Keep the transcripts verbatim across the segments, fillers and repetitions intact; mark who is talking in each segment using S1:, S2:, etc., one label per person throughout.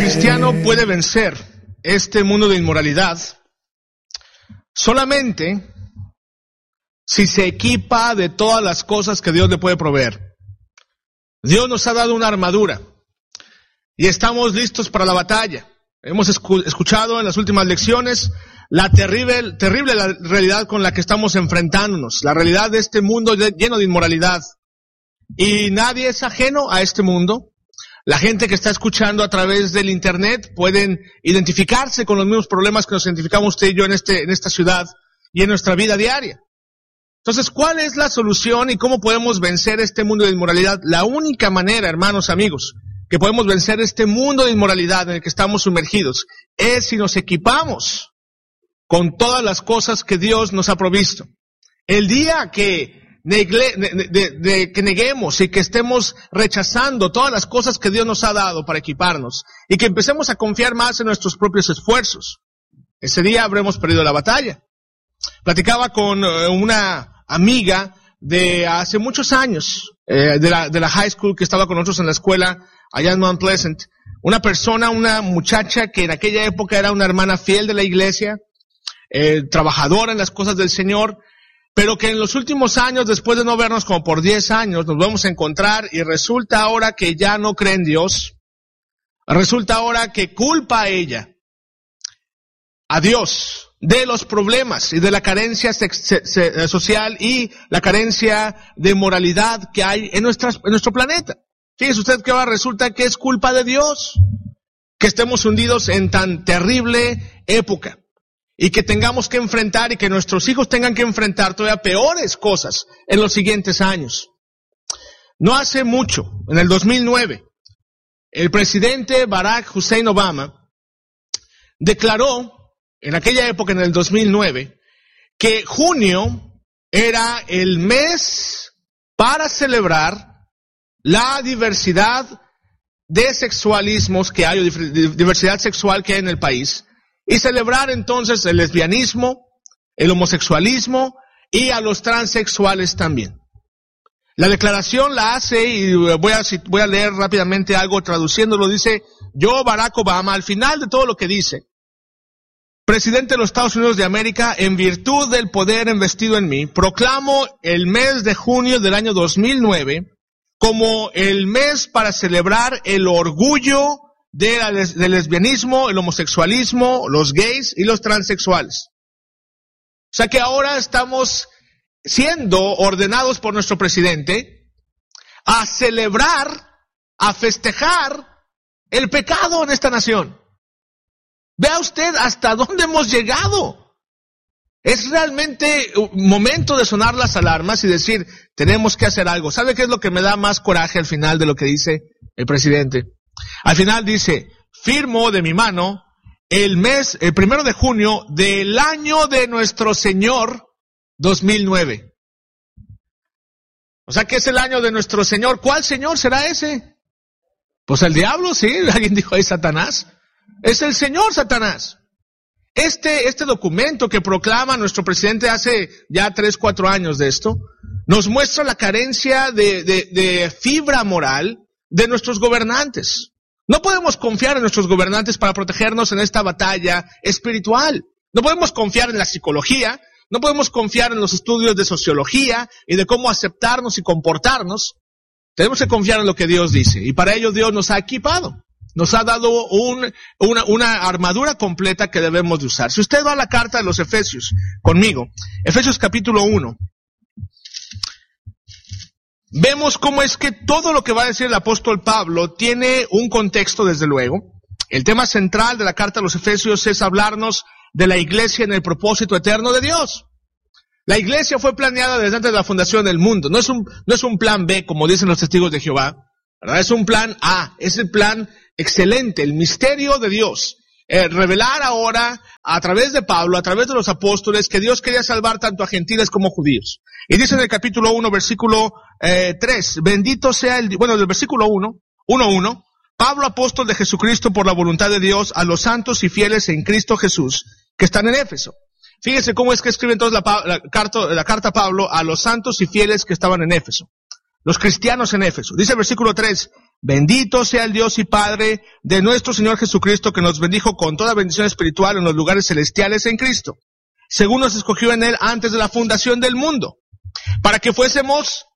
S1: cristiano puede vencer este mundo de inmoralidad solamente si se equipa de todas las cosas que Dios le puede proveer. Dios nos ha dado una armadura y estamos listos para la batalla. Hemos escuchado en las últimas lecciones la terrible, terrible la realidad con la que estamos enfrentándonos, la realidad de este mundo lleno de inmoralidad. Y nadie es ajeno a este mundo. La gente que está escuchando a través del internet pueden identificarse con los mismos problemas que nos identificamos usted y yo en este, en esta ciudad y en nuestra vida diaria. Entonces, ¿cuál es la solución y cómo podemos vencer este mundo de inmoralidad? La única manera, hermanos, amigos, que podemos vencer este mundo de inmoralidad en el que estamos sumergidos es si nos equipamos con todas las cosas que Dios nos ha provisto. El día que Negle, de, de, de, que neguemos y que estemos rechazando todas las cosas que Dios nos ha dado para equiparnos y que empecemos a confiar más en nuestros propios esfuerzos, ese día habremos perdido la batalla. Platicaba con una amiga de hace muchos años, eh, de la, de la high school que estaba con nosotros en la escuela allá en Mount Pleasant, una persona, una muchacha que en aquella época era una hermana fiel de la iglesia, eh, trabajadora en las cosas del Señor, pero que en los últimos años, después de no vernos como por diez años, nos vamos a encontrar y resulta ahora que ya no cree en Dios. Resulta ahora que culpa a ella, a Dios, de los problemas y de la carencia social y la carencia de moralidad que hay en, nuestras, en nuestro planeta. Fíjese usted que ahora resulta que es culpa de Dios que estemos hundidos en tan terrible época. Y que tengamos que enfrentar y que nuestros hijos tengan que enfrentar todavía peores cosas en los siguientes años. No hace mucho, en el dos mil nueve, el presidente Barack Hussein Obama declaró, en aquella época, en el dos mil nueve, que junio era el mes para celebrar la diversidad de sexualismos que hay, o diversidad sexual que hay en el país, y celebrar entonces el lesbianismo, el homosexualismo y a los transexuales también. La declaración la hace, y voy a, voy a leer rápidamente algo traduciéndolo, dice: yo, Barack Obama, al final de todo lo que dice, presidente de los Estados Unidos de América, en virtud del poder investido en mí, proclamo el mes de junio del año dos mil nueve como el mes para celebrar el orgullo De la, del lesbianismo, el homosexualismo, los gays y los transexuales. O sea que ahora estamos siendo ordenados por nuestro presidente a celebrar, a festejar el pecado en esta nación. Vea usted hasta dónde hemos llegado. Es realmente un momento de sonar las alarmas y decir, tenemos que hacer algo. ¿Sabe qué es lo que me da más coraje al final de lo que dice el presidente? Al final dice: firmo de mi mano el mes, el primero de junio del año de nuestro Señor dos mil nueve. O sea que es el año de nuestro Señor. ¿Cuál Señor será ese? Pues el diablo, sí. Alguien dijo ahí Satanás. Es el Señor Satanás. Este, este documento que proclama nuestro presidente hace ya tres, cuatro años de esto, nos muestra la carencia de, de, de fibra moral de nuestros gobernantes. No podemos confiar en nuestros gobernantes para protegernos en esta batalla espiritual. No podemos confiar en la psicología, no podemos confiar en los estudios de sociología y de cómo aceptarnos y comportarnos. Tenemos que confiar en lo que Dios dice, y para ello Dios nos ha equipado. Nos ha dado un, una, una armadura completa que debemos de usar. Si usted va a la carta de los Efesios conmigo, Efesios capítulo uno, vemos cómo es que todo lo que va a decir el apóstol Pablo tiene un contexto, desde luego. El tema central de la carta a los Efesios es hablarnos de la iglesia en el propósito eterno de Dios. La iglesia fue planeada desde antes de la fundación del mundo. No es un, no es un plan B, como dicen los testigos de Jehová, ¿verdad? Es un plan A, es el plan excelente, el misterio de Dios. Eh, revelar ahora, a través de Pablo, a través de los apóstoles, que Dios quería salvar tanto a gentiles como judíos. Y dice en el capítulo uno, versículo eh, tres, bendito sea el, bueno, del versículo uno, uno, uno, Pablo, apóstol de Jesucristo por la voluntad de Dios, a los santos y fieles en Cristo Jesús, que están en Éfeso. Fíjese cómo es que escribe entonces la, la, carta, la carta Pablo a los santos y fieles que estaban en Éfeso. Los cristianos en Éfeso. Dice el versículo tres, Bendito sea el Dios y Padre de nuestro Señor Jesucristo, que nos bendijo con toda bendición espiritual en los lugares celestiales en Cristo, según nos escogió en Él antes de la fundación del mundo, para que fuésemos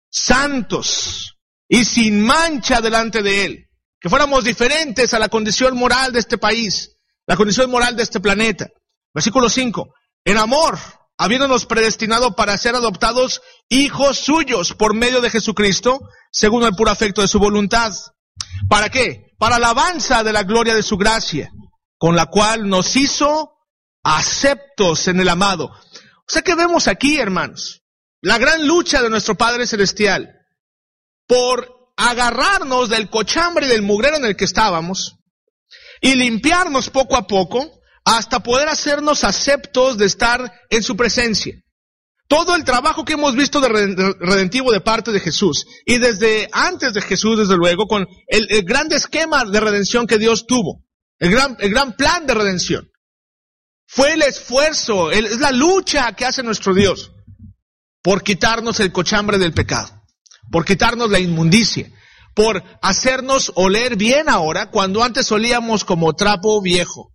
S1: santos y sin mancha delante de Él, que fuéramos diferentes a la condición moral de este país, la condición moral de este planeta. Versículo cinco, en amor, habiéndonos predestinado para ser adoptados hijos suyos por medio de Jesucristo, según el puro afecto de su voluntad. ¿Para qué? Para alabanza de la gloria de su gracia, con la cual nos hizo aceptos en el amado. O sea que vemos aquí, hermanos, la gran lucha de nuestro Padre Celestial por agarrarnos del cochambre y del mugrero en el que estábamos y limpiarnos poco a poco hasta poder hacernos aceptos de estar en su presencia. Todo el trabajo que hemos visto de redentivo de parte de Jesús, y desde antes de Jesús, desde luego, con el, el gran esquema de redención que Dios tuvo, el gran, el gran plan de redención, fue el esfuerzo, el, es la lucha que hace nuestro Dios por quitarnos el cochambre del pecado, por quitarnos la inmundicia, por hacernos oler bien ahora, cuando antes olíamos como trapo viejo,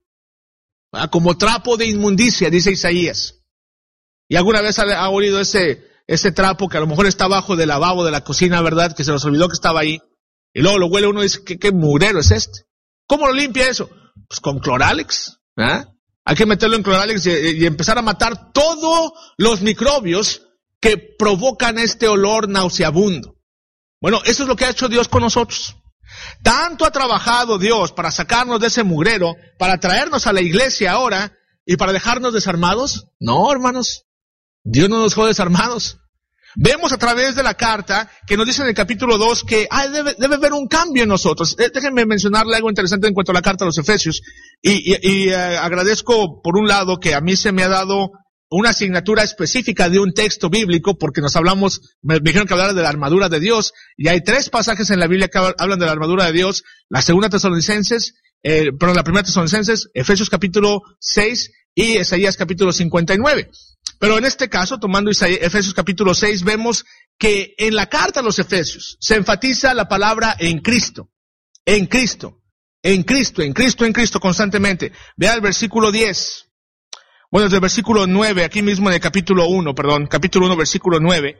S1: como trapo de inmundicia, dice Isaías. Y alguna vez ha, ha olido ese, ese trapo que a lo mejor está abajo del lavabo de la cocina, ¿verdad? Que se nos olvidó que estaba ahí. Y luego lo huele uno y dice, ¿qué, qué mugrero es este? ¿Cómo lo limpia eso? Pues con Cloralex, ¿eh? Hay que meterlo en Cloralex y, y empezar a matar todos los microbios que provocan este olor nauseabundo. Bueno, eso es lo que ha hecho Dios con nosotros. Tanto ha trabajado Dios para sacarnos de ese mugrero, para traernos a la iglesia ahora y para dejarnos desarmados. No, hermanos, Dios no nos dejó desarmados. Vemos a través de la carta que nos dice en el capítulo dos que ah, debe, debe haber un cambio en nosotros. Eh, déjenme mencionarle algo interesante en cuanto a la carta a los Efesios. Y, y, y eh, agradezco por un lado que a mí se me ha dado una asignatura específica de un texto bíblico, porque nos hablamos, me dijeron que hablara de la armadura de Dios, y hay tres pasajes en la Biblia que hablan de la armadura de Dios, la segunda Tesalonicenses, eh, perdón, la primera Tesalonicenses, Efesios capítulo seis y Isaías capítulo cincuenta y nueve. Pero en este caso, tomando Isaías, Efesios capítulo seis, vemos que en la carta a los Efesios se enfatiza la palabra en Cristo, en Cristo, en Cristo, en Cristo, en Cristo constantemente. Vea el versículo diez. Bueno, desde el versículo nueve, aquí mismo en el capítulo uno, perdón, capítulo uno, versículo nueve,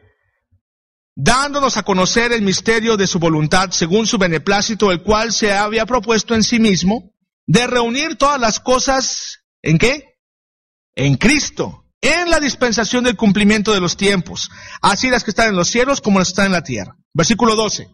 S1: dándonos a conocer el misterio de su voluntad según su beneplácito, el cual se había propuesto en sí mismo, de reunir todas las cosas, ¿en qué? En Cristo, en la dispensación del cumplimiento de los tiempos, así las que están en los cielos como las que están en la tierra. Versículo doce,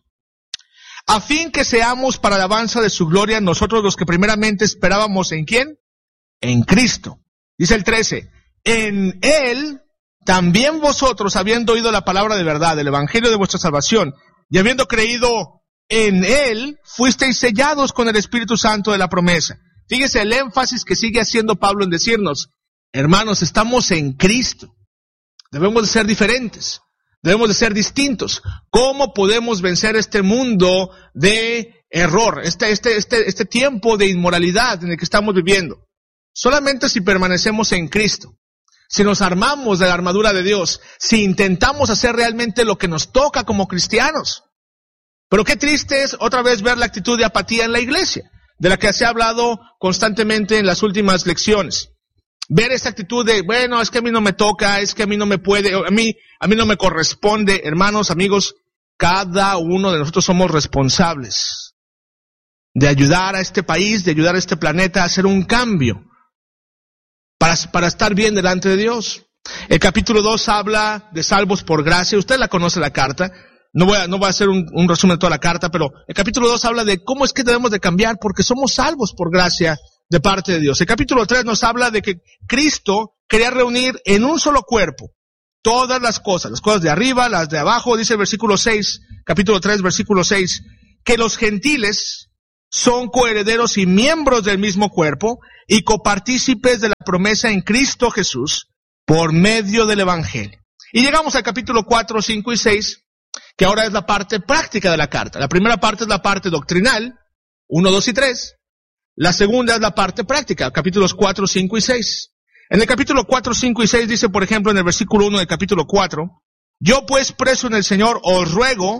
S1: a fin que seamos para la alabanza de su gloria nosotros los que primeramente esperábamos, ¿en quién? En Cristo. Dice el trece, en Él también vosotros, habiendo oído la palabra de verdad, el evangelio de vuestra salvación, y habiendo creído en Él, fuisteis sellados con el Espíritu Santo de la promesa. Fíjese el énfasis que sigue haciendo Pablo en decirnos, hermanos, estamos en Cristo. Debemos de ser diferentes, debemos de ser distintos. ¿Cómo podemos vencer este mundo de error, este, este, este, este tiempo de inmoralidad en el que estamos viviendo? Solamente si permanecemos en Cristo, si nos armamos de la armadura de Dios, si intentamos hacer realmente lo que nos toca como cristianos. Pero qué triste es otra vez ver la actitud de apatía en la iglesia, de la que se ha hablado constantemente en las últimas lecciones. Ver esa actitud de, bueno, es que a mí no me toca, es que a mí no me puede, a mí, a mí no me corresponde. Hermanos, amigos, cada uno de nosotros somos responsables de ayudar a este país, de ayudar a este planeta a hacer un cambio. Para, para estar bien delante de Dios. El capítulo dos habla de salvos por gracia. Usted la conoce la carta. No voy a, no voy a hacer un, un resumen de toda la carta, pero el capítulo dos habla de cómo es que debemos de cambiar porque somos salvos por gracia de parte de Dios. El capítulo tres nos habla de que Cristo quería reunir en un solo cuerpo todas las cosas, las cosas de arriba, las de abajo. Dice el versículo seis, capítulo tres, versículo seis, que los gentiles son coherederos y miembros del mismo cuerpo y copartícipes de la promesa en Cristo Jesús por medio del Evangelio. Y llegamos al capítulo cuatro, cinco y seis, que ahora es la parte práctica de la carta. La primera parte es la parte doctrinal, uno, dos y tres. La segunda es la parte práctica, capítulos cuatro, cinco y seis. En el capítulo cuatro, cinco y seis dice, por ejemplo, en el versículo uno del capítulo cuatro, yo pues preso en el Señor os ruego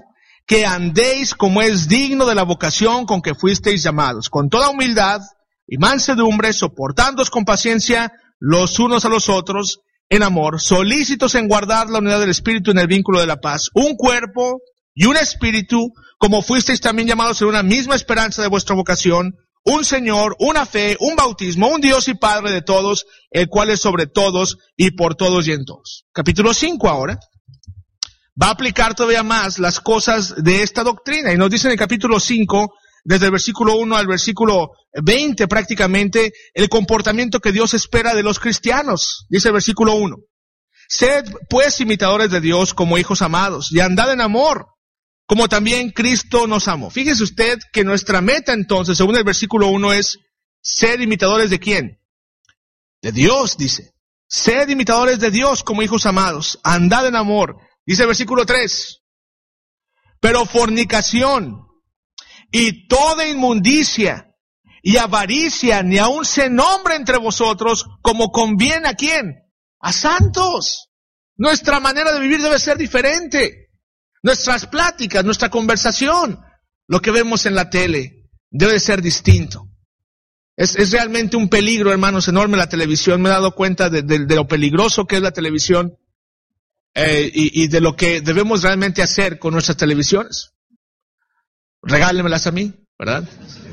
S1: que andéis como es digno de la vocación con que fuisteis llamados, con toda humildad y mansedumbre, soportándoos con paciencia los unos a los otros en amor, solícitos en guardar la unidad del Espíritu en el vínculo de la paz, un cuerpo y un espíritu, como fuisteis también llamados en una misma esperanza de vuestra vocación, un Señor, una fe, un bautismo, un Dios y Padre de todos, el cual es sobre todos y por todos y en todos. Capítulo cinco ahora va a aplicar todavía más las cosas de esta doctrina, y nos dice en el capítulo cinco, desde el versículo uno al versículo veinte prácticamente, el comportamiento que Dios espera de los cristianos. Dice el versículo uno, sed pues imitadores de Dios como hijos amados, y andad en amor, como también Cristo nos amó. Fíjese usted que nuestra meta entonces, según el versículo uno, es ser imitadores de ¿quién? De Dios, dice. Sed imitadores de Dios como hijos amados, andad en amor. Dice el versículo tres, pero fornicación y toda inmundicia y avaricia ni aun se nombre entre vosotros como conviene a ¿quién? A santos. Nuestra manera de vivir debe ser diferente. Nuestras pláticas, nuestra conversación, lo que vemos en la tele, debe ser distinto. Es, es realmente un peligro, hermanos, enorme la televisión. Me he dado cuenta de, de, de lo peligroso que es la televisión. Eh, y, y de lo que debemos realmente hacer con nuestras televisiones. Regálenmelas a mí, ¿verdad?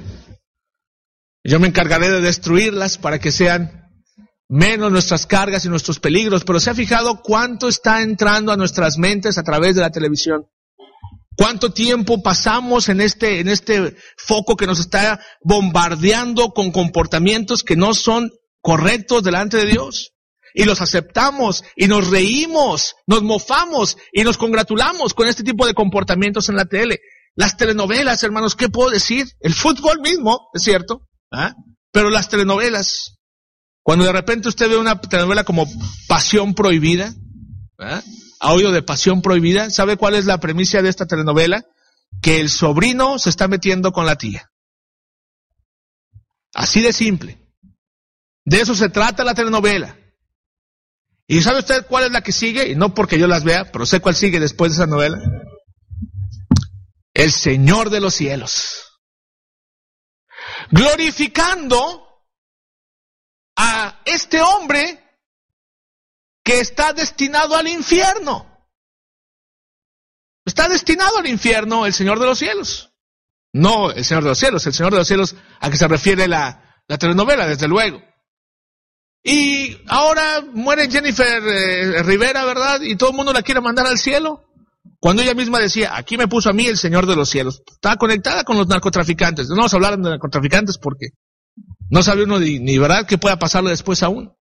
S1: Yo me encargaré de destruirlas para que sean menos nuestras cargas y nuestros peligros. Pero ¿se ha fijado cuánto está entrando a nuestras mentes a través de la televisión? ¿Cuánto tiempo pasamos en este, en este foco que nos está bombardeando con comportamientos que no son correctos delante de Dios? Y los aceptamos, y nos reímos, nos mofamos, y nos congratulamos con este tipo de comportamientos en la tele. Las telenovelas, hermanos, ¿qué puedo decir? El fútbol mismo, es cierto, ¿ah? Pero las telenovelas, cuando de repente usted ve una telenovela como Pasión Prohibida, ¿ah? ¿Ha oído de Pasión Prohibida? ¿Sabe cuál es la premisa de esta telenovela? Que el sobrino se está metiendo con la tía. Así de simple. De eso se trata la telenovela. ¿Y sabe usted cuál es la que sigue? Y no porque yo las vea, pero sé cuál sigue después de esa novela. El Señor de los cielos. Glorificando a este hombre que está destinado al infierno. Está destinado al infierno el Señor de los cielos. No el Señor de los cielos, el Señor de los cielos a que se refiere la, la telenovela, desde luego. Y ahora muere Jennifer eh, Rivera, ¿verdad? Y todo el mundo la quiere mandar al cielo. Cuando ella misma decía, aquí me puso a mí el Señor de los cielos. Estaba conectada con los narcotraficantes. No vamos a hablar de narcotraficantes porque no sabe uno ni, ni verdad qué pueda pasarle después a uno.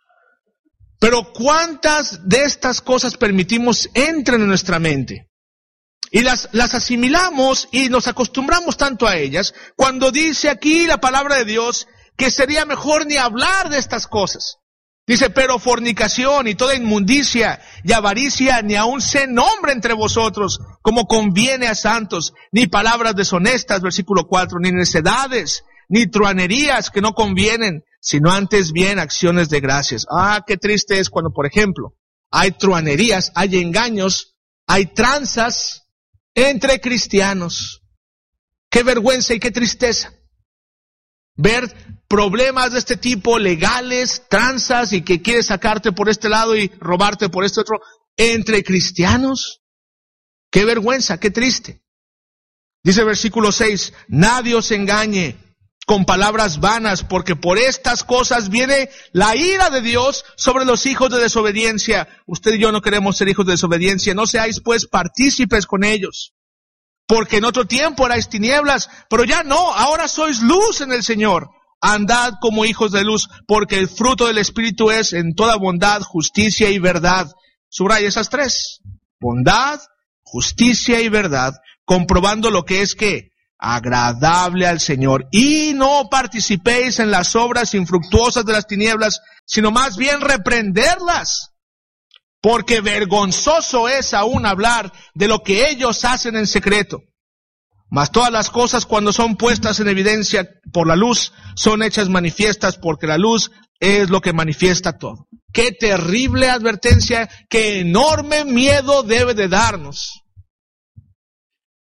S1: Pero ¿cuántas de estas cosas permitimos entren en nuestra mente? Y las, las asimilamos y nos acostumbramos tanto a ellas, cuando dice aquí la palabra de Dios que sería mejor ni hablar de estas cosas. Dice, pero fornicación y toda inmundicia y avaricia ni aun se nombre entre vosotros, como conviene a santos, ni palabras deshonestas, versículo cuatro, ni necedades, ni truanerías que no convienen, sino antes bien acciones de gracias. Ah, qué triste es cuando, por ejemplo, hay truanerías, hay engaños, hay tranzas entre cristianos. Qué vergüenza y qué tristeza ver problemas de este tipo, legales, tranzas, y que quiere sacarte por este lado y robarte por este otro, entre cristianos. Qué vergüenza, qué triste. Dice el versículo seis, nadie os engañe con palabras vanas, porque por estas cosas viene la ira de Dios sobre los hijos de desobediencia. Usted y yo no queremos ser hijos de desobediencia, no seáis pues partícipes con ellos. Porque en otro tiempo erais tinieblas, pero ya no, ahora sois luz en el Señor. Andad como hijos de luz, porque el fruto del Espíritu es en toda bondad, justicia y verdad. Subraya esas tres. Bondad, justicia y verdad, comprobando lo que es que agradable al Señor. Y no participéis en las obras infructuosas de las tinieblas, sino más bien reprenderlas. Porque vergonzoso es aún hablar de lo que ellos hacen en secreto. Mas todas las cosas, cuando son puestas en evidencia por la luz, son hechas manifiestas, porque la luz es lo que manifiesta todo. Qué terrible advertencia, qué enorme miedo debe de darnos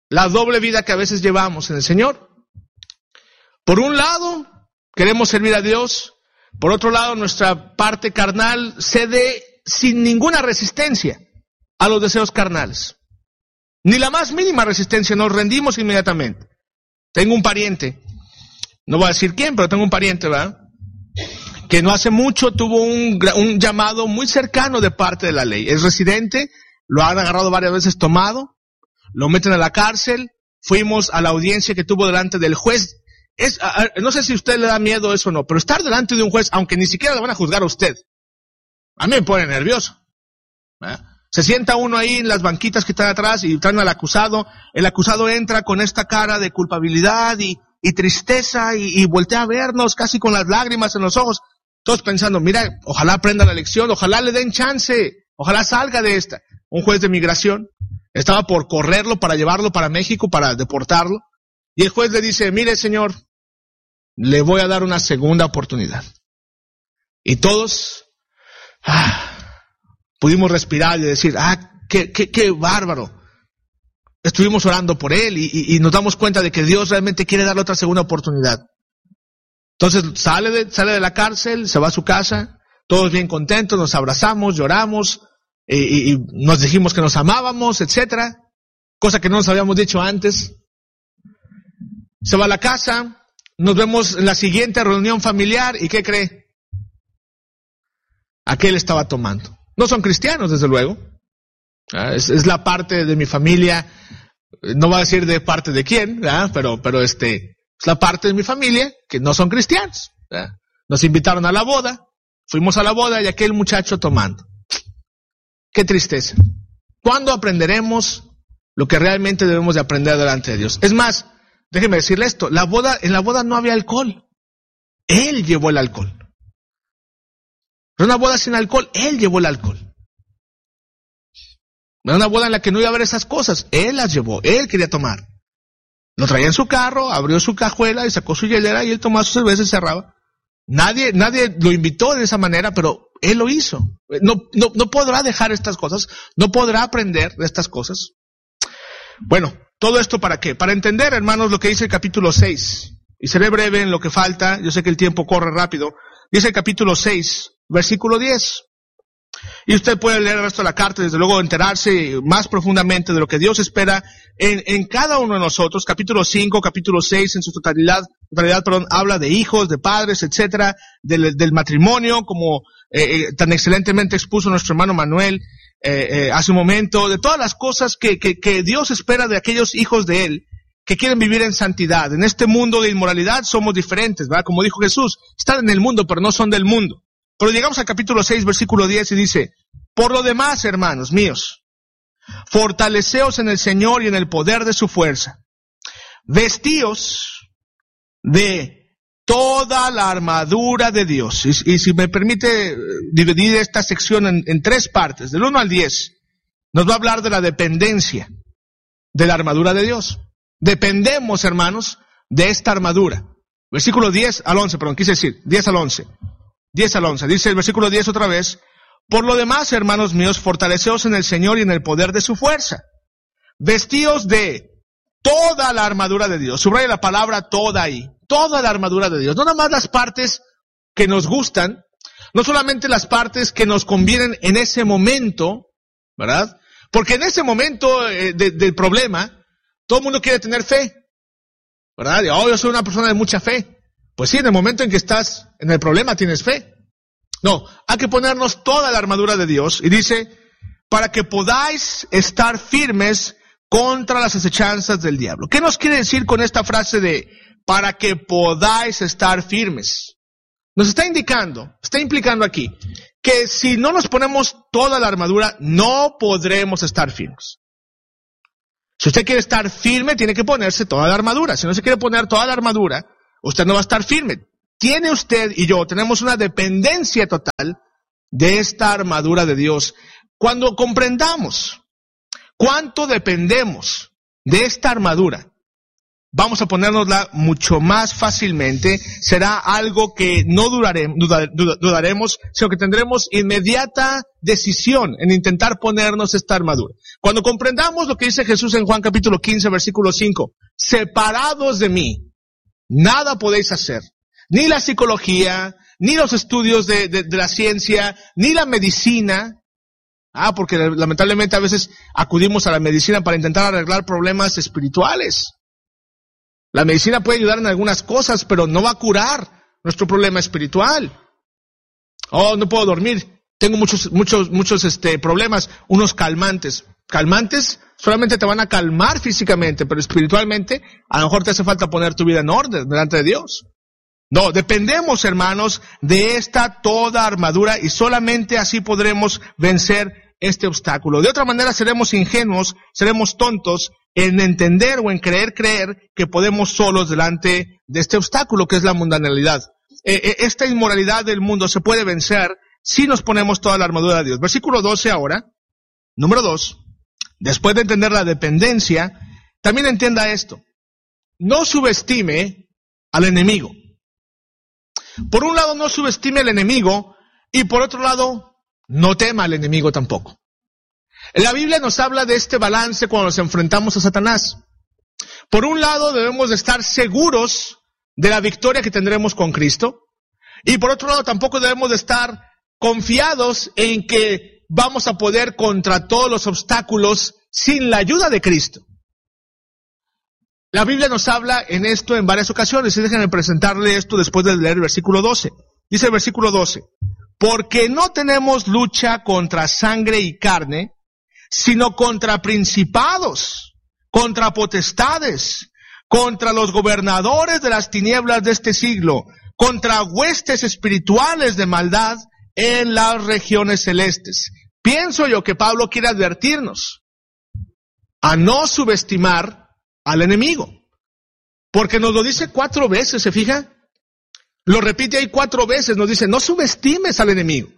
S1: la doble vida que a veces llevamos en el Señor. Por un lado, queremos servir a Dios. Por otro lado, nuestra parte carnal cede sin ninguna resistencia a los deseos carnales. Ni la más mínima resistencia, nos rendimos inmediatamente. Tengo un pariente, no voy a decir quién, pero tengo un pariente, ¿verdad?, que no hace mucho tuvo un, un llamado muy cercano de parte de la ley. Es residente, lo han agarrado varias veces tomado, lo meten a la cárcel, fuimos a la audiencia que tuvo delante del juez. Es, a, a, no sé si a usted le da miedo eso o no, pero estar delante de un juez, aunque ni siquiera le van a juzgar a usted, a mí me pone nervioso. ¿Verdad? Se sienta uno ahí en las banquitas que están atrás y traen al acusado, el acusado entra con esta cara de culpabilidad y, y tristeza y, y voltea a vernos casi con las lágrimas en los ojos. Todos pensando, mira, ojalá aprenda la lección, ojalá le den chance, ojalá salga de esta. Un juez de migración estaba por correrlo para llevarlo para México, para deportarlo. Y el juez le dice, mire señor, le voy a dar una segunda oportunidad. Y todos ah, pudimos respirar y decir, ah, qué, qué, qué bárbaro. Estuvimos orando por él y, y, y nos damos cuenta de que Dios realmente quiere darle otra segunda oportunidad. Entonces sale de, sale de la cárcel, se va a su casa, todos bien contentos, nos abrazamos, lloramos, y, y, y nos dijimos que nos amábamos, etcétera, cosa que no nos habíamos dicho antes. Se va a la casa, nos vemos en la siguiente reunión familiar, ¿y qué cree? Aquel estaba tomando. No son cristianos, desde luego. Es, es la parte de mi familia, no voy a decir de parte de quién, ¿verdad? pero, pero este... Es la parte de mi familia que no son cristianos. ¿Verdad? Nos invitaron a la boda, fuimos a la boda y aquel muchacho tomando. Qué tristeza. ¿Cuándo aprenderemos lo que realmente debemos de aprender delante de Dios? Es más, déjeme decirle esto, la boda, en la boda no había alcohol. Él llevó el alcohol. Era una boda sin alcohol, él llevó el alcohol. Era una boda en la que no iba a haber esas cosas, él las llevó, él quería tomar. Lo traía en su carro, abrió su cajuela y sacó su hielera y él tomaba su cerveza y cerraba. Nadie, nadie lo invitó de esa manera, pero él lo hizo. No, no, no podrá dejar estas cosas, no podrá aprender de estas cosas. Bueno, ¿todo esto para qué? Para entender, hermanos, lo que dice el capítulo seis. Y seré breve en lo que falta, yo sé que el tiempo corre rápido. Dice el capítulo seis, versículo diez. Y usted puede leer el resto de la carta, desde luego enterarse más profundamente de lo que Dios espera en, en cada uno de nosotros. Capítulo cinco, capítulo seis, en su totalidad, totalidad, perdón, habla de hijos, de padres, etcétera, del, del matrimonio, como eh, eh, tan excelentemente expuso nuestro hermano Manuel eh, eh, hace un momento, de todas las cosas que, que, que Dios espera de aquellos hijos de Él que quieren vivir en santidad. En este mundo de inmoralidad somos diferentes, ¿verdad? Como dijo Jesús, están en el mundo, pero no son del mundo. Pero llegamos al capítulo seis, versículo diez, y dice, por lo demás, hermanos míos, fortaleceos en el Señor y en el poder de su fuerza. Vestíos de toda la armadura de Dios. Y, y si me permite dividir esta sección en, en tres partes, del uno al diez, nos va a hablar de la dependencia de la armadura de Dios. Dependemos, hermanos, de esta armadura. Versículo diez al once, perdón, quise decir, diez al once. diez al once, dice el versículo diez otra vez, por lo demás, hermanos míos, fortaleceos en el Señor y en el poder de su fuerza. Vestíos de toda la armadura de Dios. Subraya la palabra toda ahí. Toda la armadura de Dios. No nada más las partes que nos gustan, no solamente las partes que nos convienen en ese momento, ¿verdad? Porque en ese momento eh, de, del problema, todo el mundo quiere tener fe, ¿verdad? Y, oh, yo soy una persona de mucha fe. Pues sí, en el momento en que estás en el problema tienes fe. No, hay que ponernos toda la armadura de Dios. Y dice, para que podáis estar firmes contra las acechanzas del diablo. ¿Qué nos quiere decir con esta frase de para que podáis estar firmes? Nos está indicando, está implicando aquí, que si no nos ponemos toda la armadura, no podremos estar firmes. Si usted quiere estar firme, tiene que ponerse toda la armadura. Si no se quiere poner toda la armadura, usted no va a estar firme. Tiene usted y yo, tenemos una dependencia total de esta armadura de Dios. Cuando comprendamos cuánto dependemos de esta armadura, vamos a ponérnosla mucho más fácilmente. Será algo que no duraremos, dudar, dudaremos, sino que tendremos inmediata decisión en intentar ponernos esta armadura. Cuando comprendamos lo que dice Jesús en Juan capítulo quince, versículo cinco, separados de mí, nada podéis hacer. Ni la psicología, ni los estudios de, de, de la ciencia, ni la medicina. Ah, porque lamentablemente a veces acudimos a la medicina para intentar arreglar problemas espirituales. La medicina puede ayudar en algunas cosas, pero no va a curar nuestro problema espiritual. Oh, no puedo dormir. Tengo muchos, muchos, muchos, este, problemas. Unos calmantes. Calmantes solamente te van a calmar físicamente, pero espiritualmente a lo mejor te hace falta poner tu vida en orden delante de Dios. No, dependemos, hermanos, de esta toda armadura y solamente así podremos vencer este obstáculo. De otra manera seremos ingenuos, seremos tontos en entender o en creer creer que podemos solos delante de este obstáculo que es la mundanalidad. Eh, esta inmoralidad del mundo se puede vencer si nos ponemos toda la armadura de Dios. Versículo doce ahora, número dos, después de entender la dependencia, también entienda esto. No subestime al enemigo. Por un lado, no subestime al enemigo, y por otro lado, no tema al enemigo tampoco. La Biblia nos habla de este balance cuando nos enfrentamos a Satanás. Por un lado, debemos de estar seguros de la victoria que tendremos con Cristo, y por otro lado, tampoco debemos de estar confiados en que vamos a poder contra todos los obstáculos sin la ayuda de Cristo. La Biblia nos habla en esto en varias ocasiones, y déjenme presentarle esto después de leer el versículo doce. Dice el versículo doce, porque no tenemos lucha contra sangre y carne, sino contra principados, contra potestades, contra los gobernadores de las tinieblas de este siglo, contra huestes espirituales de maldad en las regiones celestes. Pienso yo que Pablo quiere advertirnos a no subestimar al enemigo, porque nos lo dice cuatro veces, ¿se fija? Lo repite ahí cuatro veces, nos dice, no subestimes al enemigo.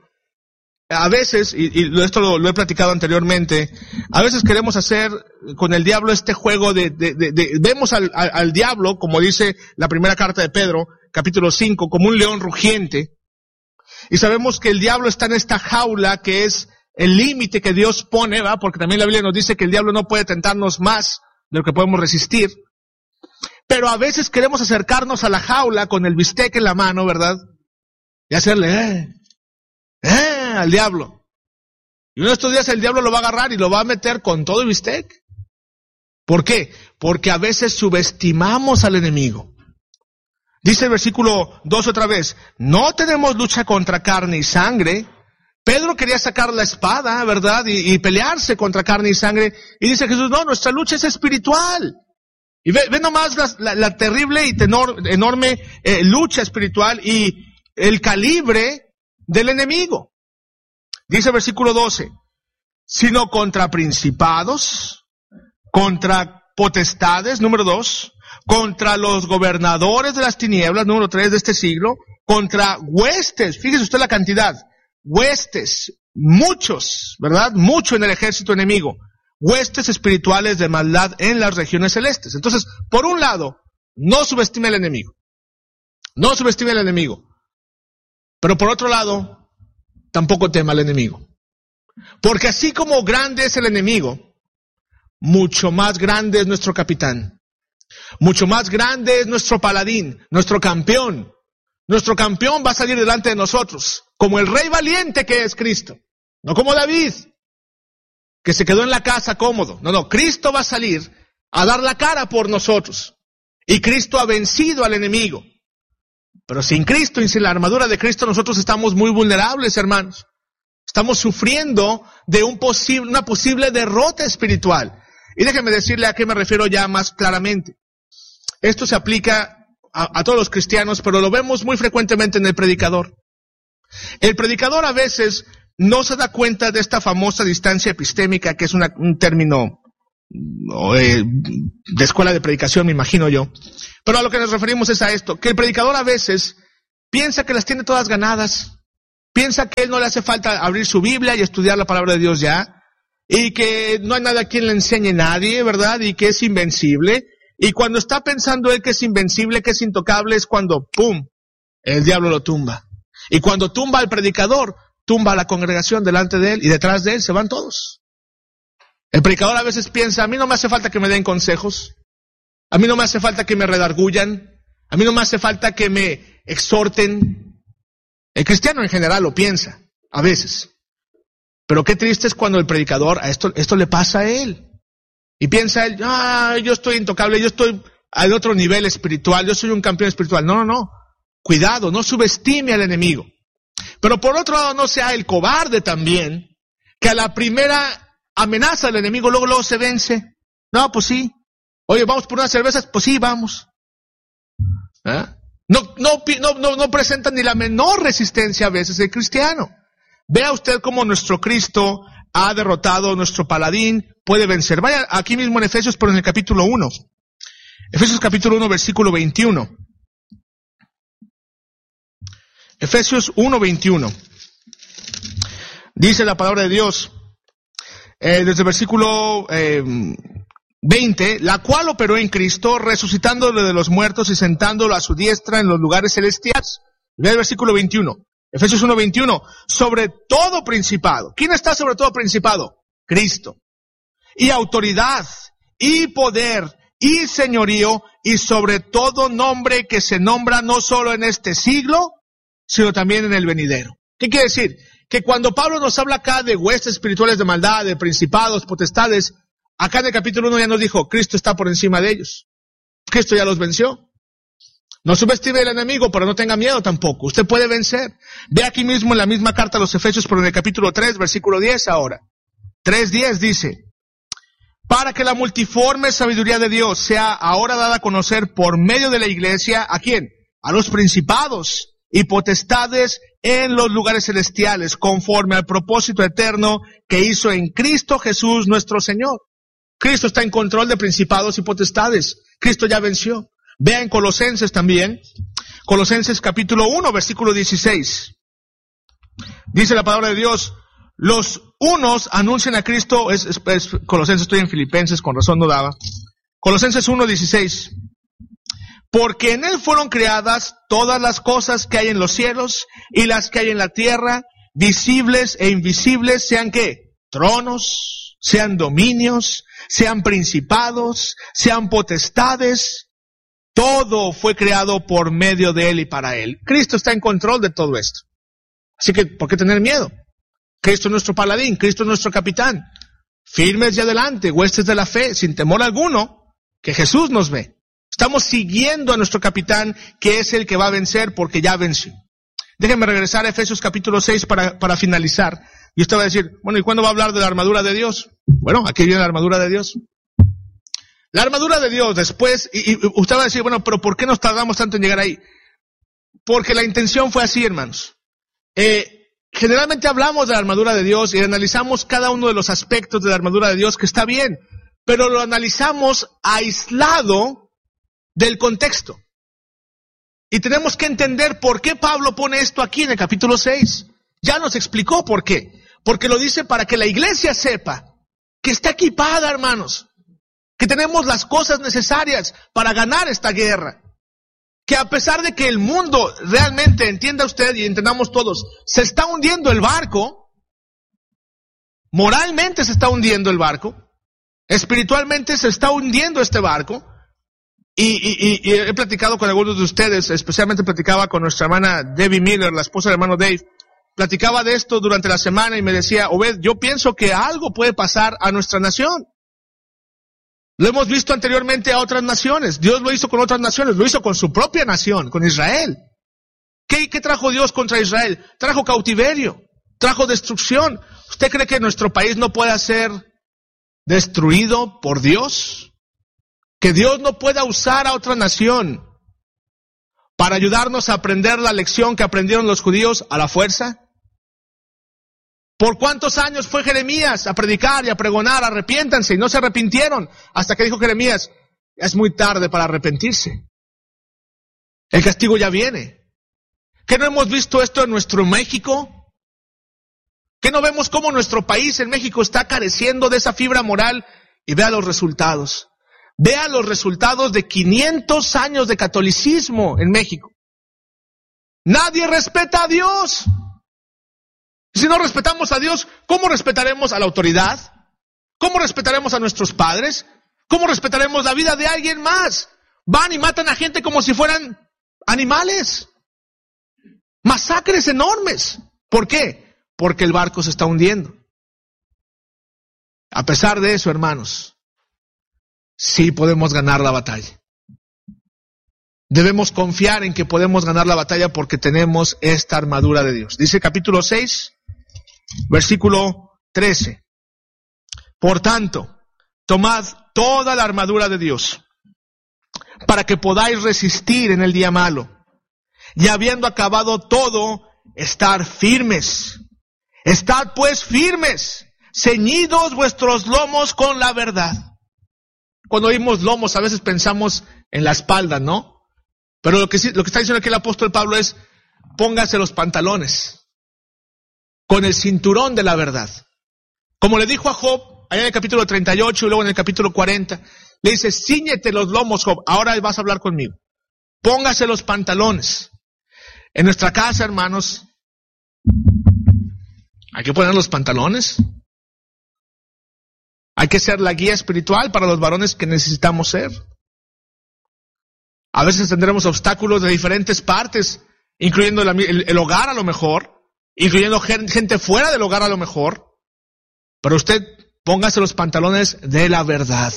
S1: A veces, y, y esto lo, lo he platicado anteriormente, a veces queremos hacer con el diablo este juego de, de, de, de vemos al, al, al diablo, como dice la primera carta de Pedro, capítulo cinco, como un león rugiente, y sabemos que el diablo está en esta jaula que es el límite que Dios pone, ¿va? Porque también la Biblia nos dice que el diablo no puede tentarnos más de lo que podemos resistir. Pero a veces queremos acercarnos a la jaula con el bistec en la mano, ¿verdad? Y hacerle, eh, eh, al diablo. Y uno de estos días el diablo lo va a agarrar y lo va a meter con todo el bistec. ¿Por qué? Porque a veces subestimamos al enemigo. Dice el versículo dos otra vez, no tenemos lucha contra carne y sangre. Pedro quería sacar la espada, ¿verdad? Y, y pelearse contra carne y sangre. Y dice Jesús, no, nuestra lucha es espiritual. Y ve, ve nomás la, la, la terrible y tenor, enorme eh, lucha espiritual y el calibre del enemigo. Dice el versículo doce, sino contra principados, contra potestades, número dos, contra los gobernadores de las tinieblas, número tres, de este siglo, contra huestes, fíjese usted la cantidad, huestes, muchos, ¿verdad? Mucho en el ejército enemigo. Huestes espirituales de maldad en las regiones celestes. Entonces, por un lado, no subestime al enemigo. No subestime al enemigo. Pero por otro lado, tampoco tema al enemigo. Porque así como grande es el enemigo, mucho más grande es nuestro capitán. Mucho más grande es nuestro paladín, nuestro campeón. Nuestro campeón va a salir delante de nosotros, como el rey valiente que es Cristo. No como David, que se quedó en la casa cómodo. No, no, Cristo va a salir a dar la cara por nosotros. Y Cristo ha vencido al enemigo. Pero sin Cristo y sin la armadura de Cristo nosotros estamos muy vulnerables, hermanos. Estamos sufriendo de un posible, una posible derrota espiritual. Y déjenme decirle a qué me refiero ya más claramente. Esto se aplica a, a todos los cristianos, pero lo vemos muy frecuentemente en el predicador. El predicador a veces no se da cuenta de esta famosa distancia epistémica, que es una, un término eh, de escuela de predicación, me imagino yo. Pero a lo que nos referimos es a esto, que el predicador a veces piensa que las tiene todas ganadas, piensa que él no le hace falta abrir su Biblia y estudiar la palabra de Dios ya, y que no hay nada a quien le enseñe nadie, ¿verdad? Y que es invencible, Y cuando está pensando él que es invencible, que es intocable, es cuando, ¡pum!, el diablo lo tumba. Y cuando tumba al predicador, tumba a la congregación delante de él y detrás de él se van todos. El predicador a veces piensa, a mí no me hace falta que me den consejos, a mí no me hace falta que me redargullan, a mí no me hace falta que me exhorten. El cristiano en general lo piensa, a veces. Pero qué triste es cuando el predicador, a esto, esto le pasa a él. Y piensa él, ah, yo estoy intocable, yo estoy al otro nivel espiritual, yo soy un campeón espiritual. No, no, no. Cuidado, no subestime al enemigo. Pero por otro lado, no sea el cobarde también, que a la primera amenaza del enemigo, luego, luego se vence. No, pues sí. Oye, ¿vamos por unas cervezas? Pues sí, vamos. ¿Eh? No, no, no, no, no presentan ni la menor resistencia a veces el cristiano. Vea usted cómo nuestro Cristo ha derrotado, nuestro paladín puede vencer. Vaya aquí mismo en Efesios, pero en el capítulo uno. Efesios capítulo uno, versículo veintiuno. Efesios uno, veintiuno. Dice la palabra de Dios, eh, desde el versículo eh, veinte, la cual operó en Cristo, resucitándolo de los muertos y sentándolo a su diestra en los lugares celestiales. Vea el versículo veintiuno. Efesios uno, veintiuno. Sobre todo principado. ¿Quién está sobre todo principado? Cristo. Y autoridad, y poder, y señorío, y sobre todo nombre que se nombra no solo en este siglo, sino también en el venidero. ¿Qué quiere decir? Que cuando Pablo nos habla acá de huestes espirituales de maldad, de principados, potestades, acá en el capítulo uno ya nos dijo, Cristo está por encima de ellos. Cristo ya los venció. No subestime al enemigo, pero no tenga miedo tampoco. Usted puede vencer. Ve aquí mismo en la misma carta a los Efesios, pero en el capítulo tres, versículo diez ahora. tres diez dice, para que la multiforme sabiduría de Dios sea ahora dada a conocer por medio de la iglesia, ¿a quién? A los principados y potestades en los lugares celestiales, conforme al propósito eterno que hizo en Cristo Jesús nuestro Señor. Cristo está en control de principados y potestades. Cristo ya venció. Vea en Colosenses también, Colosenses capítulo uno, versículo dieciséis. Dice la palabra de Dios, los unos anuncian a Cristo, es, es, es Colosenses, estoy en Filipenses, con razón no daba. Colosenses uno, dieciséis. Porque en él fueron creadas todas las cosas que hay en los cielos y las que hay en la tierra, visibles e invisibles, sean ¿qué? Tronos, sean dominios, sean principados, sean potestades. Todo fue creado por medio de él y para él. Cristo está en control de todo esto. Así que, ¿por qué tener miedo? Cristo es nuestro paladín, Cristo es nuestro capitán. Firmes y adelante, huestes de la fe, sin temor alguno, que Jesús nos ve. Estamos siguiendo a nuestro capitán, que es el que va a vencer porque ya venció. Déjenme regresar a Efesios capítulo seis para, para finalizar. Y usted va a decir, bueno, ¿y cuándo va a hablar de la armadura de Dios? Bueno, aquí viene la armadura de Dios. La armadura de Dios después, y, y usted va a decir, bueno, pero ¿por qué nos tardamos tanto en llegar ahí? Porque la intención fue así, hermanos. Eh, generalmente hablamos de la armadura de Dios y analizamos cada uno de los aspectos de la armadura de Dios, que está bien, pero lo analizamos aislado del contexto. Y tenemos que entender por qué Pablo pone esto aquí en el capítulo seis. Ya nos explicó por qué. Porque lo dice para que la iglesia sepa que está equipada, hermanos. Que tenemos las cosas necesarias para ganar esta guerra. Que a pesar de que el mundo realmente, entienda usted y entendamos todos, se está hundiendo el barco, moralmente se está hundiendo el barco, espiritualmente se está hundiendo este barco, y, y, y, y he platicado con algunos de ustedes, especialmente platicaba con nuestra hermana Debbie Miller, la esposa del hermano Dave, platicaba de esto durante la semana y me decía, Obed, yo pienso que algo puede pasar a nuestra nación. Lo hemos visto anteriormente a otras naciones. Dios lo hizo con otras naciones. Lo hizo con su propia nación, con Israel. ¿Qué, qué trajo Dios contra Israel? Trajo cautiverio. Trajo destrucción. ¿Usted cree que nuestro país no pueda ser destruido por Dios? ¿Que Dios no pueda usar a otra nación para ayudarnos a aprender la lección que aprendieron los judíos a la fuerza? ¿Por cuántos años fue Jeremías a predicar y a pregonar, arrepiéntanse, y no se arrepintieron? Hasta que dijo Jeremías, es muy tarde para arrepentirse. El castigo ya viene. ¿Qué no hemos visto esto en nuestro México? ¿Qué no vemos cómo nuestro país en México está careciendo de esa fibra moral? Y vea los resultados. Vea los resultados de quinientos años de catolicismo en México. Nadie respeta a Dios. Si no respetamos a Dios, ¿cómo respetaremos a la autoridad? ¿Cómo respetaremos a nuestros padres? ¿Cómo respetaremos la vida de alguien más? Van y matan a gente como si fueran animales. Masacres enormes. ¿Por qué? Porque el barco se está hundiendo. A pesar de eso, hermanos, sí podemos ganar la batalla. Debemos confiar en que podemos ganar la batalla porque tenemos esta armadura de Dios. Dice capítulo seis, versículo trece. Por tanto, tomad toda la armadura de Dios, para que podáis resistir en el día malo, y habiendo acabado todo, estar firmes. Estad pues firmes, ceñidos vuestros lomos con la verdad. Cuando oímos lomos, a veces pensamos en la espalda, ¿no? Pero lo que, lo que está diciendo aquí el apóstol Pablo es, póngase los pantalones, con el cinturón de la verdad. Como le dijo a Job, allá en el capítulo treinta y ocho y luego en el capítulo cuarenta, le dice, cíñete los lomos, Job, ahora vas a hablar conmigo. Póngase los pantalones. En nuestra casa, hermanos, hay que poner los pantalones. Hay que ser la guía espiritual para los varones que necesitamos ser. A veces tendremos obstáculos de diferentes partes, incluyendo el, el, el hogar a lo mejor, incluyendo gente fuera del hogar a lo mejor. Pero usted póngase los pantalones de la verdad.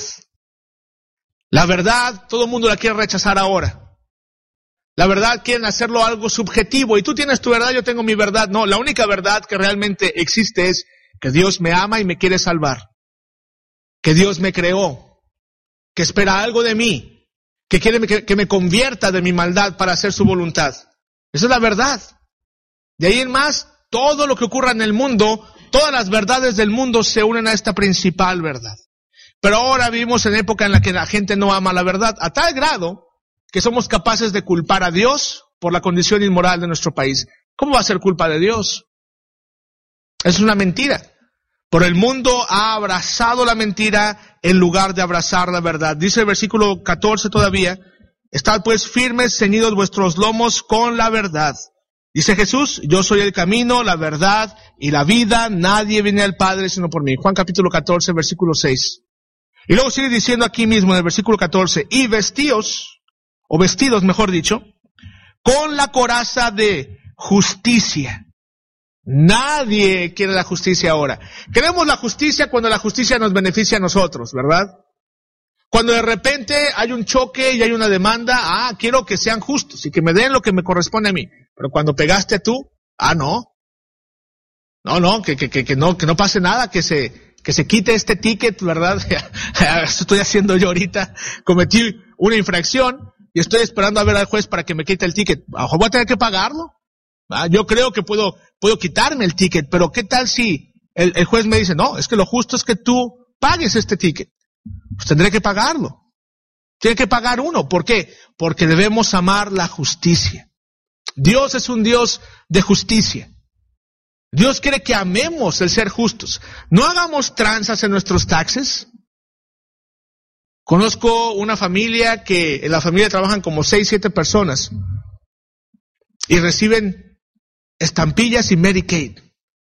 S1: La verdad, todo el mundo la quiere rechazar ahora. La verdad quieren hacerlo algo subjetivo. Y tú tienes tu verdad, yo tengo mi verdad. No, la única verdad que realmente existe es que Dios me ama y me quiere salvar. Que Dios me creó. Que espera algo de mí. Que quiere que, que me convierta de mi maldad para hacer su voluntad. Esa es la verdad. De ahí en más, todo lo que ocurra en el mundo, todas las verdades del mundo se unen a esta principal verdad. Pero ahora vivimos en época en la que la gente no ama la verdad, a tal grado que somos capaces de culpar a Dios por la condición inmoral de nuestro país. ¿Cómo va a ser culpa de Dios? Es una mentira. Por el mundo ha abrazado la mentira en lugar de abrazar la verdad. Dice el versículo catorce todavía, estad pues firmes, ceñidos vuestros lomos con la verdad. Dice Jesús, yo soy el camino, la verdad y la vida, nadie viene al Padre sino por mí. Juan capítulo catorce, versículo seis. Y luego sigue diciendo aquí mismo en el versículo catorce, y vestíos, o vestidos mejor dicho, con la coraza de justicia. Nadie quiere la justicia ahora. Queremos la justicia cuando la justicia nos beneficia a nosotros, ¿verdad? Cuando de repente hay un choque y hay una demanda, ah, quiero que sean justos y que me den lo que me corresponde a mí. Pero cuando pegaste tú, ah, no. No, no, que, que, que, que no, que no pase nada, que se, que se quite este ticket, ¿verdad? Eso estoy haciendo yo ahorita. Cometí una infracción y estoy esperando a ver al juez para que me quite el ticket. ¿A voy a tener que pagarlo? Ah, yo creo que puedo, puedo quitarme el ticket, pero ¿qué tal si el, el juez me dice, no, es que lo justo es que tú pagues este ticket? Pues tendré que pagarlo. Tiene que pagar uno. ¿Por qué? Porque debemos amar la justicia. Dios es un Dios de justicia. Dios quiere que amemos el ser justos. No hagamos tranzas en nuestros taxes. Conozco una familia que en la familia trabajan como seis, siete personas y reciben estampillas y Medicaid.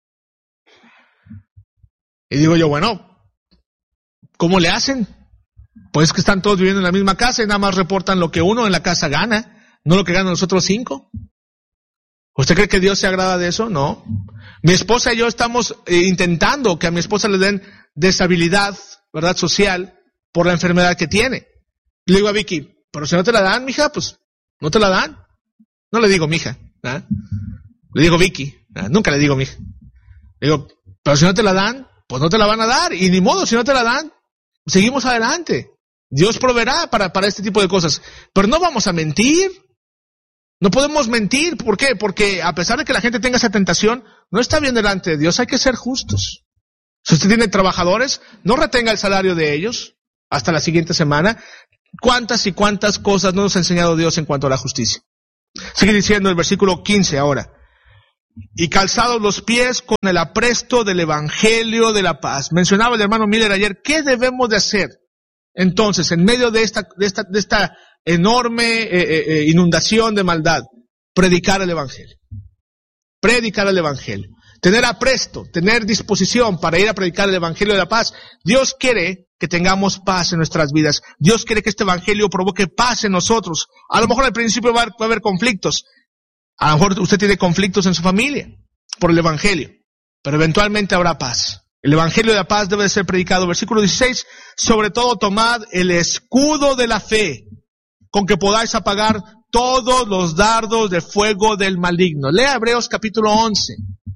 S1: Y digo yo, bueno, ¿cómo le hacen? Pues que están todos viviendo en la misma casa y nada más reportan lo que uno en la casa gana, no lo que ganan los otros cinco. ¿Usted cree que Dios se agrada de eso? No. Mi esposa y yo estamos eh, intentando que a mi esposa le den deshabilidad, ¿verdad?, social por la enfermedad que tiene. Le digo a Vicky, pero si no te la dan, mija, pues no te la dan. No le digo mija, ¿eh? Le digo Vicky, ¿eh? Nunca le digo mija. Le digo, pero si no te la dan, pues no te la van a dar. Y ni modo, si no te la dan, seguimos adelante. Dios proveerá para, para este tipo de cosas. Pero no vamos a mentir. No podemos mentir. ¿Por qué? Porque a pesar de que la gente tenga esa tentación, no está bien delante de Dios. Hay que ser justos. Si usted tiene trabajadores, no retenga el salario de ellos hasta la siguiente semana. ¿Cuántas y cuántas cosas no nos ha enseñado Dios en cuanto a la justicia? Sigue diciendo el versículo quince ahora. Y calzados los pies con el apresto del evangelio de la paz. Mencionaba el hermano Miller ayer, ¿qué debemos de hacer entonces, en medio de esta, de esta, de esta enorme eh, eh, inundación de maldad? Predicar el Evangelio. Predicar el Evangelio. Tener apresto, tener disposición para ir a predicar el Evangelio de la paz. Dios quiere que tengamos paz en nuestras vidas. Dios quiere que este Evangelio provoque paz en nosotros. A lo mejor al principio va a haber conflictos. A lo mejor usted tiene conflictos en su familia por el Evangelio. Pero eventualmente habrá paz. El Evangelio de la paz debe de ser predicado. Versículo dieciséis. Sobre todo tomad el escudo de la fe, con que podáis apagar todos los dardos de fuego del maligno. Lea Hebreos capítulo once.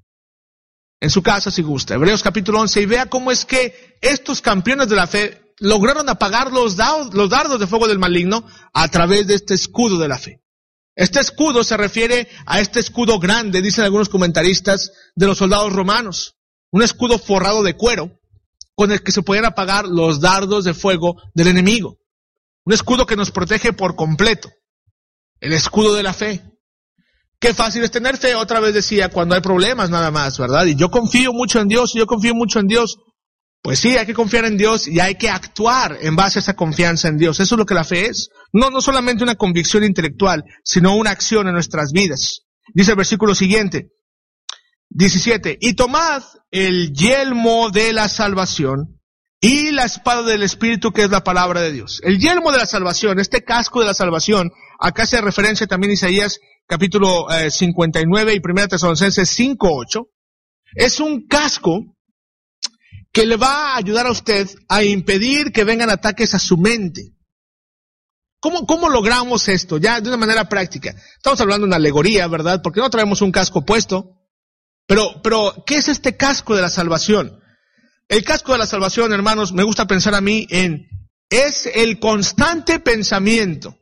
S1: En su casa si gusta. Hebreos capítulo once y vea cómo es que estos campeones de la fe lograron apagar los dardos, los dardos de fuego del maligno a través de este escudo de la fe. Este escudo se refiere a este escudo grande, dicen algunos comentaristas, de los soldados romanos. Un escudo forrado de cuero con el que se podían apagar los dardos de fuego del enemigo. Un escudo que nos protege por completo. El escudo de la fe. Qué fácil es tener fe, otra vez decía, cuando hay problemas nada más, ¿verdad? Y yo confío mucho en Dios, y yo confío mucho en Dios. Pues sí, hay que confiar en Dios y hay que actuar en base a esa confianza en Dios. Eso es lo que la fe es. No, no solamente una convicción intelectual, sino una acción en nuestras vidas. Dice el versículo siguiente, diecisiete, y tomad el yelmo de la salvación y la espada del Espíritu, que es la palabra de Dios. El yelmo de la salvación, este casco de la salvación, acá hace referencia también Isaías capítulo eh, cincuenta y nueve y primera Tesalonicenses cinco ocho. Es un casco que le va a ayudar a usted a impedir que vengan ataques a su mente. ¿Cómo, cómo logramos esto? Ya de una manera práctica. Estamos hablando de una alegoría, ¿verdad? Porque no traemos un casco puesto. Pero, pero, ¿qué es este casco de la salvación? El casco de la salvación, hermanos, me gusta pensar a mí en, es el constante pensamiento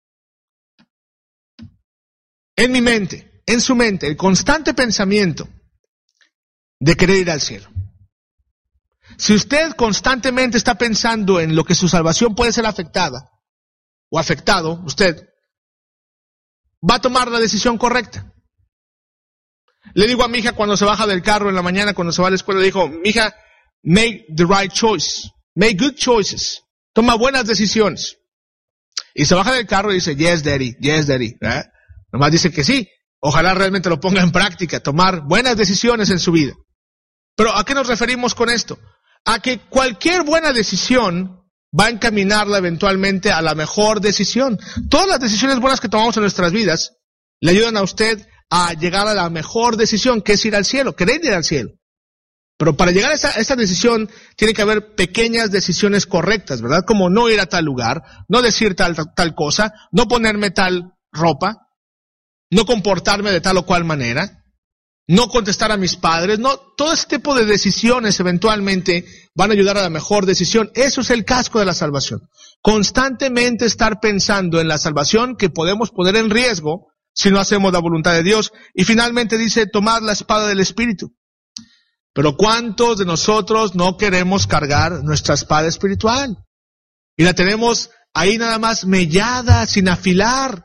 S1: en mi mente, en su mente, el constante pensamiento de querer ir al cielo. Si usted constantemente está pensando en lo que su salvación puede ser afectada, o afectado, usted va a tomar la decisión correcta. Le digo a mi hija cuando se baja del carro en la mañana, cuando se va a la escuela, le digo, mi hija, make the right choice, make good choices, toma buenas decisiones. Y se baja del carro y dice, yes daddy, yes daddy, ¿eh? Nomás dice que sí, ojalá realmente lo ponga en práctica, tomar buenas decisiones en su vida. Pero ¿a qué nos referimos con esto? A que cualquier buena decisión va a encaminarla eventualmente a la mejor decisión. Todas las decisiones buenas que tomamos en nuestras vidas le ayudan a usted a llegar a la mejor decisión, que es ir al cielo, querer ir al cielo. Pero para llegar a esa, a esa decisión tiene que haber pequeñas decisiones correctas, ¿verdad? Como no ir a tal lugar, no decir tal, tal cosa, no ponerme tal ropa, no comportarme de tal o cual manera, no contestar a mis padres, no, todo ese tipo de decisiones eventualmente van a ayudar a la mejor decisión. Eso es el casco de la salvación. Constantemente estar pensando en la salvación que podemos poner en riesgo si no hacemos la voluntad de Dios. Y finalmente dice, tomad la espada del Espíritu. Pero ¿cuántos de nosotros no queremos cargar nuestra espada espiritual? Y la tenemos ahí nada más mellada, sin afilar.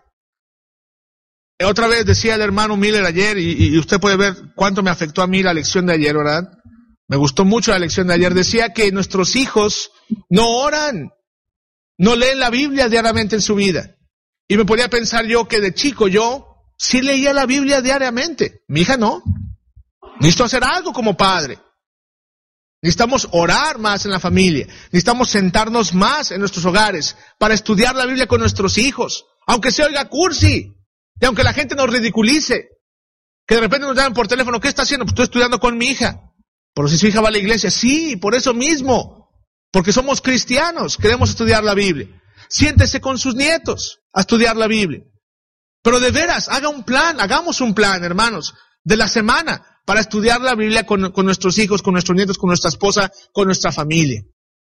S1: Otra vez decía el hermano Miller ayer, y, y usted puede ver cuánto me afectó a mí la lección de ayer, ¿verdad? Me gustó mucho la lección de ayer. Decía que nuestros hijos no oran, no leen la Biblia diariamente en su vida. Y me ponía a pensar yo que de chico yo sí leía la Biblia diariamente. Mi hija no. Necesito hacer algo como padre. Necesitamos orar más en la familia. Necesitamos sentarnos más en nuestros hogares para estudiar la Biblia con nuestros hijos. Aunque se oiga cursi. Y aunque la gente nos ridiculice, que de repente nos llaman por teléfono, ¿qué está haciendo? Pues estoy estudiando con mi hija. Pero si su hija va a la iglesia, sí, por eso mismo. Porque somos cristianos, queremos estudiar la Biblia. Siéntese con sus nietos a estudiar la Biblia. Pero de veras, haga un plan, hagamos un plan, hermanos, de la semana para estudiar la Biblia con, con nuestros hijos, con nuestros nietos, con nuestra esposa, con nuestra familia.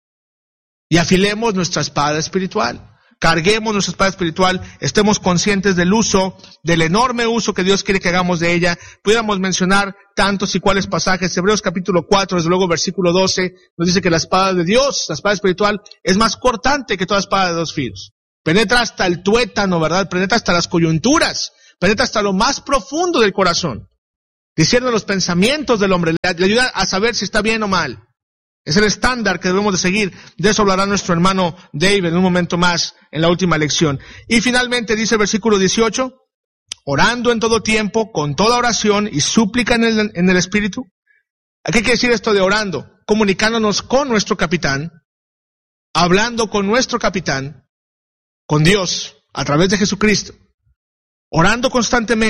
S1: Y afilemos nuestra espada espiritual. Carguemos nuestra espada espiritual, estemos conscientes del uso, del enorme uso que Dios quiere que hagamos de ella. Pudiéramos mencionar tantos y cuales pasajes. Hebreos capítulo cuatro, desde luego versículo doce, nos dice que la espada de Dios, la espada espiritual, es más cortante que toda espada de dos filos. Penetra hasta el tuétano, ¿verdad? Penetra hasta las coyunturas, penetra hasta lo más profundo del corazón. Discierne los pensamientos del hombre, le ayuda a saber si está bien o mal. Es el estándar que debemos de seguir. De eso hablará nuestro hermano David en un momento más en la última lección. Y finalmente dice el versículo dieciocho, orando en todo tiempo, con toda oración y súplica en el, en el Espíritu. ¿A qué quiere decir esto de orando? Comunicándonos con nuestro capitán, hablando con nuestro capitán, con Dios, a través de Jesucristo, orando constantemente.